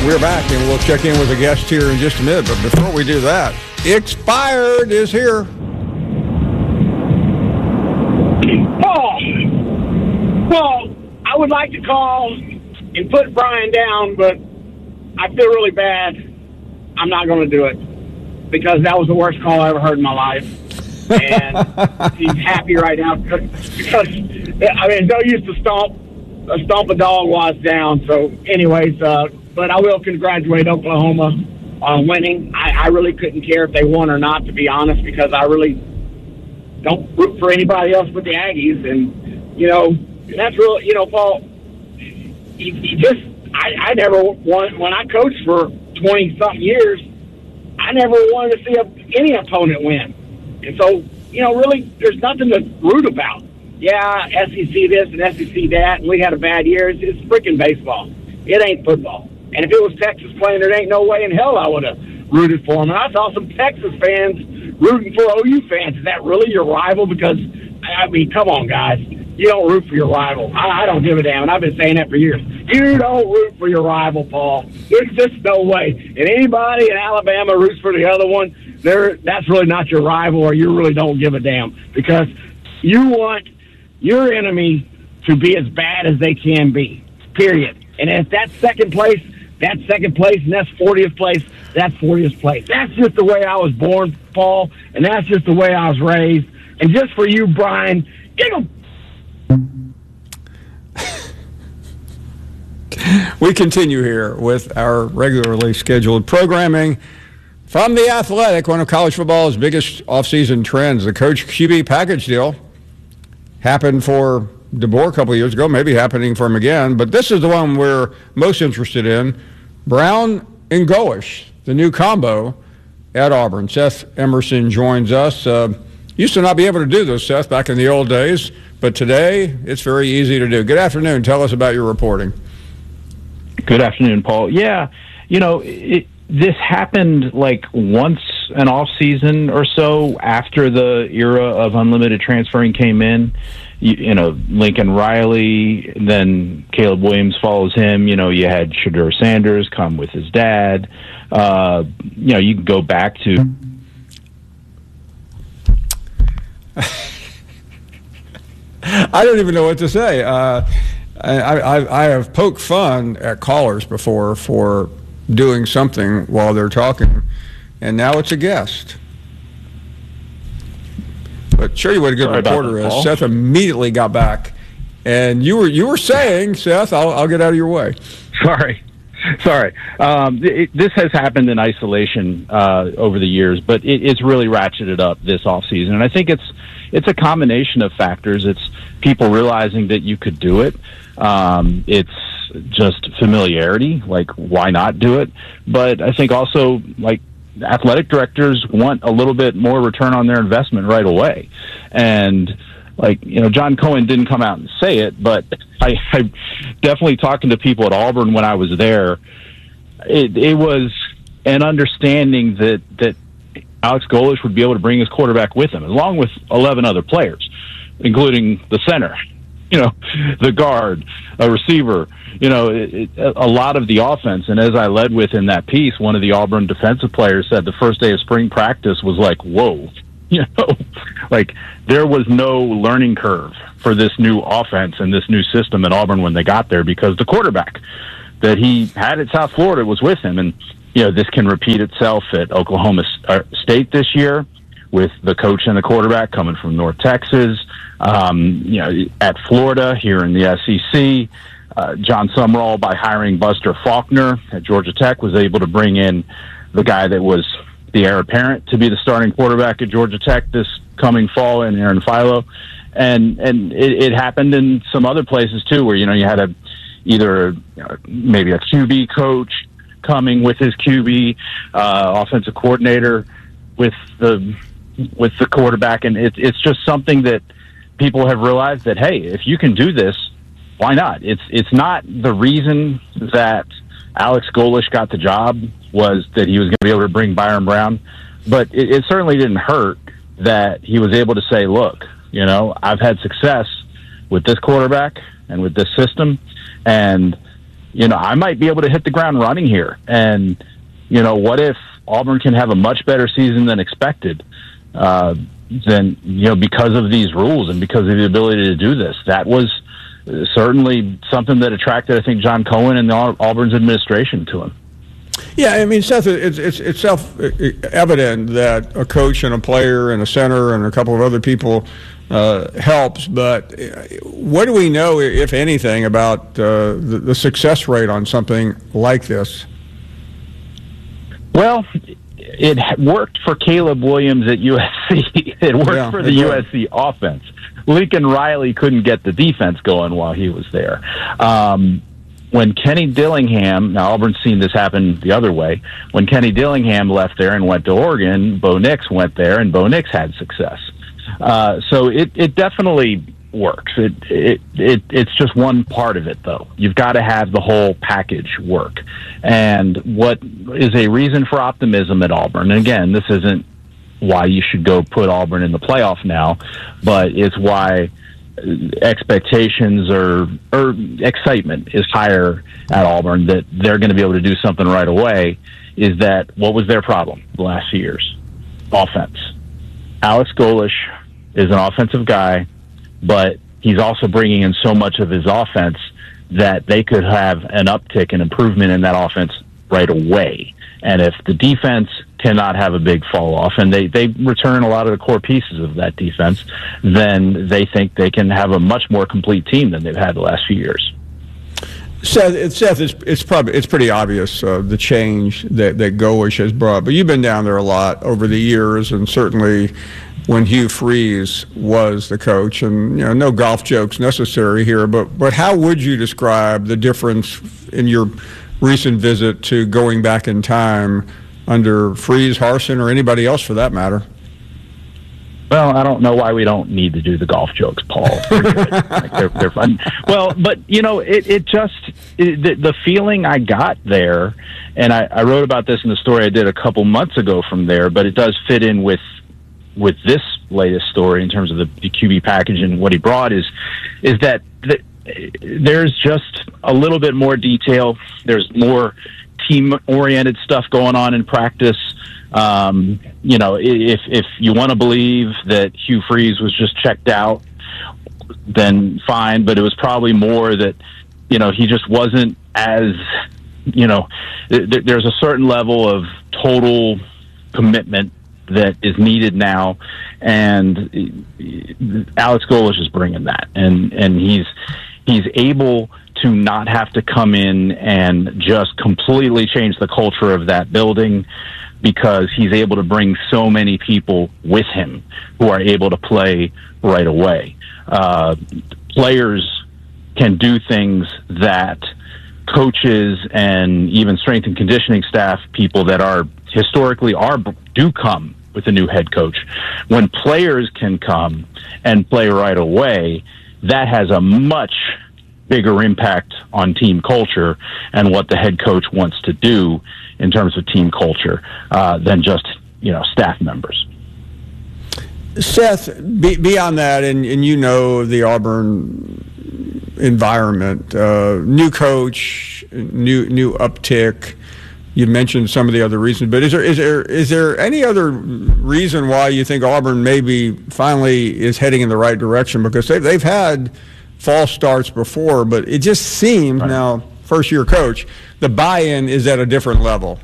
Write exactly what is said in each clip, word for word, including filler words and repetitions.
We're back, and we'll check in with a guest here in just a minute. But before we do that, Expired is here. Paul, Paul, I would like to call and put Brian down, but I feel really bad. I'm not going to do it because that was the worst call I ever heard in my life. And he's happy right now because, I mean, Joe used to stomp, uh, stomp a dog while it's down. So, anyways, uh, but I will congratulate Oklahoma on winning. I, I really couldn't care if they won or not, to be honest, because I really don't root for anybody else but the Aggies. And, you know, that's real, you know, Paul, you, you just, I, I never won, when I coached for twenty-something years, I never wanted to see a, any opponent win. And so, you know, really, there's nothing to root about. Yeah, S E C this and S E C that, and we had a bad year. It's, it's freaking baseball. It ain't football. And if it was Texas playing, there ain't no way in hell I would have rooted for them. And I saw some Texas fans rooting for O U fans. Is that really your rival? Because, I mean, come on, guys. You don't root for your rival. I, I don't give a damn, and I've been saying that for years. You don't root for your rival, Paul. There's just no way. And anybody in Alabama roots for the other one, they're, that's really not your rival, or you really don't give a damn. Because you want your enemy to be as bad as they can be, period. And if that's second place, that's second place, and that's fortieth place, that's fortieth place. That's just the way I was born, Paul, and that's just the way I was raised. And just for you, Brian, get him. We continue here with our regularly scheduled programming from The Athletic, one of college football's biggest offseason trends. The Coach Q B package deal happened for DeBoer a couple of years ago, maybe happening for him again, but this is the one we're most interested in. Brown and Golesh, the new combo at Auburn. Seth Emerson joins us. Uh, used to not be able to do this, Seth, back in the old days, but today it's very easy to do. Good afternoon. Tell us about your reporting. Good afternoon, Paul. Yeah, you know, it, this happened like once an off season or so after the era of unlimited transferring came in. You, you know, Lincoln Riley, then Caleb Williams follows him. You know, you had Shedeur Sanders come with his dad. Uh, you know, you can go back to. I don't even know what to say. Uh, I, I, I have poked fun at callers before for doing something while they're talking, and now it's a guest. But show you what a good Sorry reporter that, is. Paul. Seth immediately got back, and you were you were saying, Seth, I'll, I'll get out of your way. Sorry. Sorry. Um, it, this has happened in isolation uh, over the years, but it, it's really ratcheted up this offseason. And I think it's it's a combination of factors. It's people realizing that you could do it. Um, it's just familiarity, like why not do it? But I think also like athletic directors want a little bit more return on their investment right away. And like, you know, John Cohen didn't come out and say it, but I, I definitely talking to people at Auburn when I was there, it, it was an understanding that, that Alex Golesh would be able to bring his quarterback with him, along with eleven other players, including the center, you know, the guard, a receiver, you know, it, it, a lot of the offense. And as I led with in that piece, one of the Auburn defensive players said the first day of spring practice was like, whoa, you know, like there was no learning curve for this new offense and this new system at Auburn when they got there, because the quarterback that he had at South Florida was with him. And, you know, this can repeat itself at Oklahoma State this year with the coach and the quarterback coming from North Texas. Um, you know, at Florida, here in the S E C, uh, John Sumrall, by hiring Buster Faulkner at Georgia Tech, was able to bring in the guy that was the heir apparent to be the starting quarterback at Georgia Tech this coming fall, in Aaron Philo. And and it, it happened in some other places too, where, you know, you had a either uh, maybe a Q B coach coming with his Q B, uh, offensive coordinator with the with the quarterback, and it, it's just something that people have realized that, hey, if you can do this, why not? It's it's not the reason that Alex Golesh got the job was that he was going to be able to bring Byron Brown, but it, it certainly didn't hurt that he was able to say, look, you know, I've had success with this quarterback and with this system, and you know, I might be able to hit the ground running here. And, you know, what if Auburn can have a much better season than expected? Uh, then, you know, because of these rules and because of the ability to do this, that was certainly something that attracted, I think, John Cohen and the Auburn's administration to him. Yeah, I mean, Seth, it's it's it's self-evident that a coach and a player and a center and a couple of other people uh, helps. But what do we know, if anything, about uh, the, the success rate on something like this? Well, it worked for Caleb Williams at U S C. It worked yeah, for the U S C offense. Lincoln Riley couldn't get the defense going while he was there. Um, when Kenny Dillingham, now Auburn's seen this happen the other way, when Kenny Dillingham left there and went to Oregon, Bo Nix went there, and Bo Nix had success. Uh, so it, it definitely works. It, it it it's just one part of it, though. You've got to have the whole package work. And what is a reason for optimism at Auburn, and again, this isn't why you should go put Auburn in the playoff now, but it's why expectations or or excitement is higher at Auburn that they're going to be able to do something right away, is that what was their problem the last few years? Offense. Alex Golesh is an offensive guy, but he's also bringing in so much of his offense that they could have an uptick and improvement in that offense right away. And if the defense cannot have a big fall off, and they, they return a lot of the core pieces of that defense, then they think they can have a much more complete team than they've had the last few years. Seth, it's, Seth, it's, it's probably it's pretty obvious uh, the change that that Golesh has brought. But you've been down there a lot over the years, and certainly when Hugh Freeze was the coach. And you know, no golf jokes necessary here. But but how would you describe the difference in your recent visit to going back in time under Freeze, Harsin, or anybody else for that matter? Well, I don't know why we don't need to do the golf jokes, Paul. They're good. Like, they're, they're fun. Well, but, you know, it, it just, it, the, the feeling I got there, and I, I wrote about this in the story I did a couple months ago from there, but it does fit in with with this latest story in terms of the, the Q B package and what he brought, is is that the, there's just a little bit more detail. There's more team-oriented stuff going on in practice. Um, you know, if if you want to believe that Hugh Freeze was just checked out, then fine. But it was probably more that, you know, he just wasn't as, you know, th- there's a certain level of total commitment that is needed now, and Alex Golesh is bringing that, and and he's he's able to not have to come in and just completely change the culture of that building, because he's able to bring so many people with him who are able to play right away. Uh, players can do things that coaches and even strength and conditioning staff people that are historically are do come with a new head coach. When players can come and play right away, that has a much bigger impact on team culture and what the head coach wants to do in terms of team culture uh, than just, you know, staff members. Seth, be, beyond that, and, and you know the Auburn environment, uh, new coach, new new uptick. You mentioned some of the other reasons, but is there is there is there any other reason why you think Auburn maybe finally is heading in the right direction? Because they've they've had false starts before, but it just seems right. Now, first year coach, the buy-in is at a different level.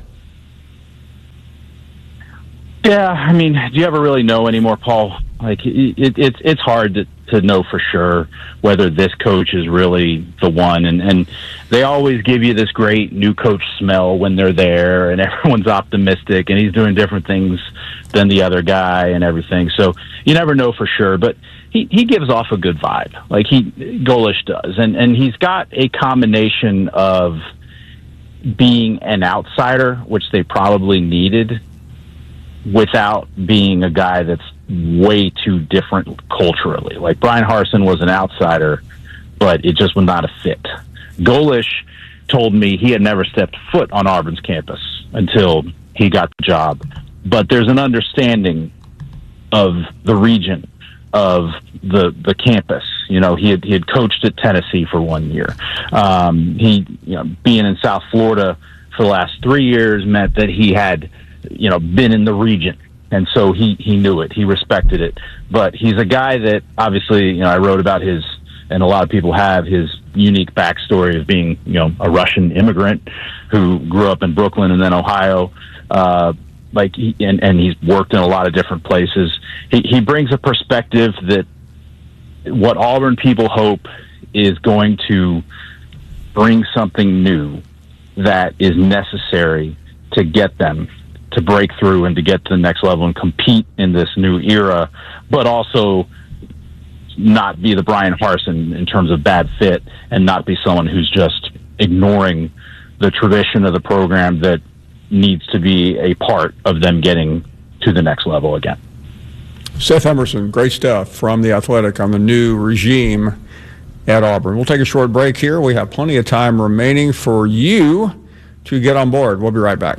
Yeah, I mean, do you ever really know anymore, Paul? Like, it, it, it's it's hard to, to know for sure whether this coach is really the one. And, and they always give you this great new coach smell when they're there, and everyone's optimistic, and he's doing different things than the other guy and everything. So you never know for sure, but he, he gives off a good vibe, like he Golesh does. And, and he's got a combination of being an outsider, which they probably needed, without being a guy that's way too different culturally. Like Brian Harsin was an outsider, but it just was not a fit. Golesh told me he had never stepped foot on Auburn's campus until he got the job. But there's an understanding of the region, of the the campus, You know, he had he had coached at Tennessee for one year. Um, he, you know, being in South Florida for the last three years meant that he had, you know, been in the region. And so he, he knew it. He respected it. But he's a guy that obviously, you know, I wrote about his, and a lot of people have, his unique backstory of being, you know, a Russian immigrant who grew up in Brooklyn and then Ohio. Uh, like, he, and, and he's worked in a lot of different places. He, he brings a perspective that what Auburn people hope is going to bring something new that is necessary to get them to break through and to get to the next level and compete in this new era, but also not be the Brian Harsin in terms of bad fit and not be someone who's just ignoring the tradition of the program that needs to be a part of them getting to the next level again. Seth Emerson, great stuff from The Athletic on the new regime at Auburn. We'll take a short break here. We have plenty of time remaining for you to get on board. We'll be right back.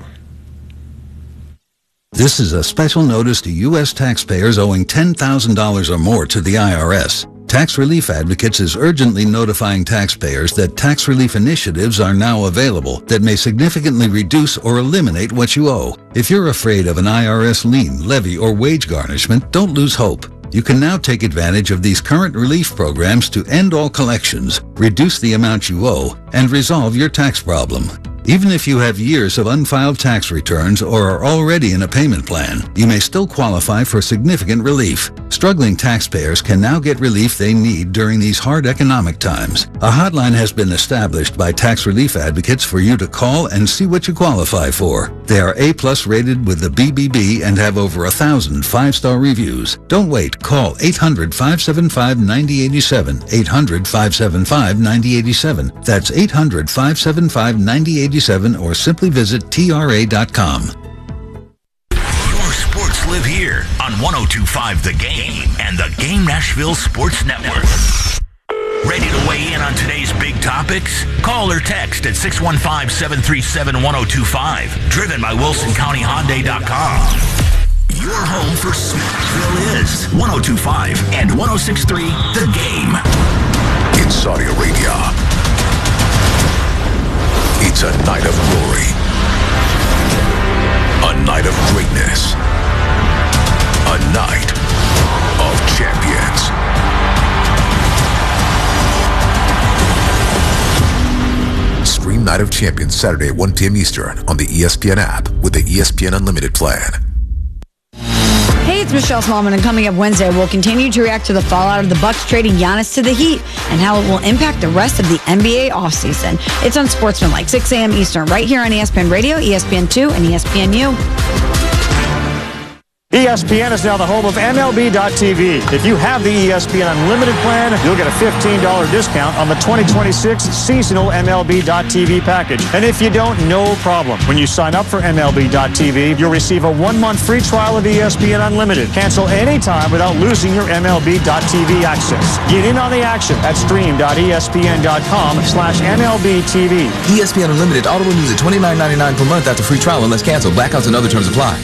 This is a special notice to U S taxpayers owing ten thousand dollars or more to the I R S. Tax Relief Advocates is urgently notifying taxpayers that tax relief initiatives are now available that may significantly reduce or eliminate what you owe. If you're afraid of an I R S lien, levy, or wage garnishment, don't lose hope. You can now take advantage of these current relief programs to end all collections, reduce the amount you owe, and resolve your tax problem. Even if you have years of unfiled tax returns or are already in a payment plan, you may still qualify for significant relief. Struggling taxpayers can now get relief they need during these hard economic times. A hotline has been established by Tax Relief Advocates for you to call and see what you qualify for. They are A-plus rated with the B B B and have over a thousand five-star reviews. Don't wait. Call eight hundred, five seven five, nine zero eight seven, eight hundred, five seven five, nine zero eight seven. That's eight hundred, five seven five, nine zero eight seven, or simply visit T R A dot com. Your sports live here on one oh two point five The Game and the Game Nashville Sports Network. Ready to weigh in on today's big topics? Call or text at six one five, seven three seven, one oh two five. Driven by Wilson County Hyundai dot com. Your home for Smithville is one oh two point five and one oh six point three The Game. In Saudi Arabia, it's a night of glory, a night of greatness, a night of champions. Stream Night of Champions Saturday at one p.m. Eastern on the E S P N app with the E S P N Unlimited plan. Hey, it's Michelle Smallman, and coming up Wednesday, we'll continue to react to the fallout of the Bucks trading Giannis to the Heat and how it will impact the rest of the N B A offseason. It's on Sportsmanlike, six a.m. Eastern, right here on E S P N Radio, E S P N two, and E S P N U. E S P N is now the home of M L B dot T V. If you have the E S P N Unlimited plan, you'll get a fifteen dollars discount on the twenty twenty-six seasonal M L B dot T V package. And if you don't, no problem. When you sign up for M L B dot T V, you'll receive a one-month free trial of E S P N Unlimited. Cancel anytime without losing your M L B dot T V access. Get in on the action at stream dot E S P N dot com slash M L B T V. E S P N Unlimited auto renews at twenty-nine ninety-nine per month after free trial unless canceled. Blackouts and other terms apply.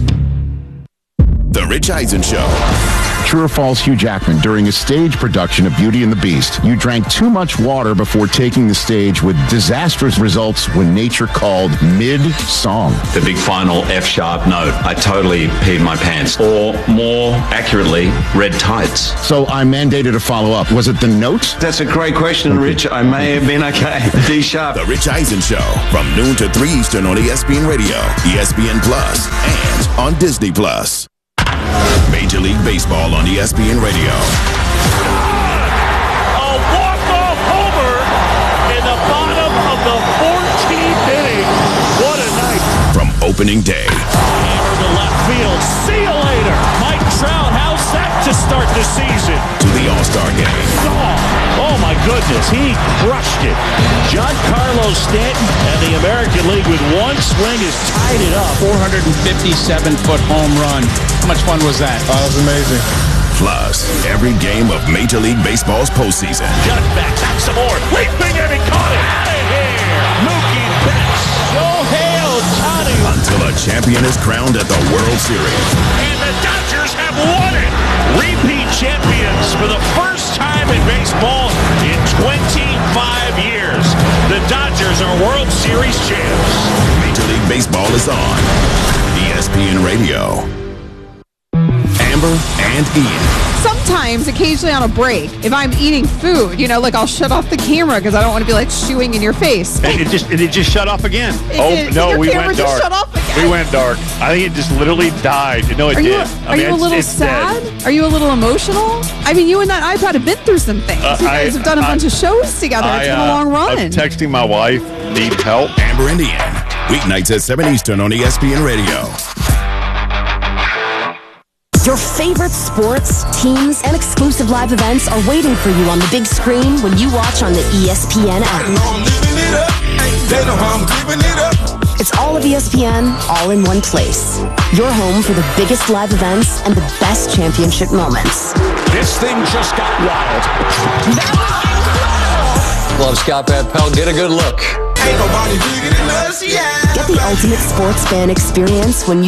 The Rich Eisen Show. True or false, Hugh Jackman, during a stage production of Beauty and the Beast, you drank too much water before taking the stage with disastrous results when nature called mid-song. The big final F sharp note. I totally peed my pants. Or more accurately, red tights. So I mandated a follow-up. Was it the note? That's a great question, Rich. I may have been okay. D sharp. The Rich Eisen Show from noon to three Eastern on E S P N Radio, E S P N Plus, and on Disney Plus. Major League Baseball on E S P N Radio. A walk-off homer in the bottom of the fourteenth inning. What a night. From opening day. Hammer to left field. See you later. Mike Trout, how's that to start the season? To the All-Star game. Oh, oh my goodness, he crushed it. Giancarlo Stanton and the American League with one swing has tied it up. four hundred fifty-seven foot home run. How much fun was that? Oh, that was amazing. Plus, every game of Major League Baseball's postseason. Judd back, back some more. Leaping and he caught it. Out of here. Mookie Betts. Shohei Ohtani. Until a champion is crowned at the World Series. And the Dodgers have won it. repeat champions for the first time in baseball in twenty-five years. The Dodgers are World Series champs. Major League Baseball is on E S P N Radio. Amber and Ian. Sometimes, occasionally on a break, if I'm eating food, you know, like I'll shut off the camera because I don't want to be like chewing in your face. And it just it just shut off again. It oh did. no, Your we camera went just dark. shut off again. We went dark. I think it just literally died. No, it Are you, did. are I mean, you a it's- little it's sad? dead. Are you a little emotional? I mean, you and that iPad have been through some things. Uh, you guys I- have done a I- bunch of shows together. It's I, been a uh, long run. I'm texting my wife, need help. Amber and Ian. Weeknights at seven Eastern on E S P N Radio. Your favorite sports, teams, and exclusive live events are waiting for you on the big screen when you watch on the E S P N app. It's all of E S P N, all in one place. Your home for the biggest live events and the best championship moments. This thing just got wild. Love Scott Van Pelt. Get a good look. Get the ultimate sports fan experience when you